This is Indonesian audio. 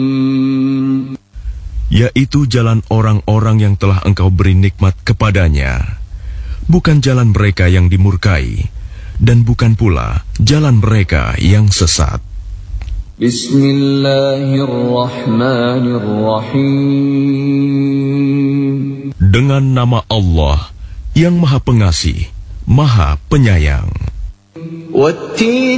yaitu jalan orang-orang yang telah Engkau beri nikmat kepadanya, bukan jalan mereka yang dimurkai, dan bukan pula jalan mereka yang sesat. Bismillahirrahmanirrahim. Dengan nama Allah yang Maha Pengasih, Maha Penyayang.